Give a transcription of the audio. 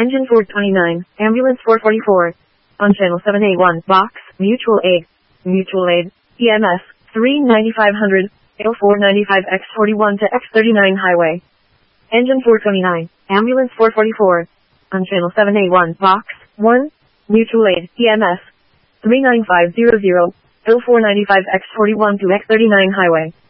Engine 429, Ambulance 444. On Channel 7A1, Box, Mutual Aid, EMS, 39500, L495 X41 to X39 Highway. Engine 429, Ambulance 444. On Channel 7A1, Box, 1, Mutual Aid, EMS, 39500, L495 X41 to X39 Highway.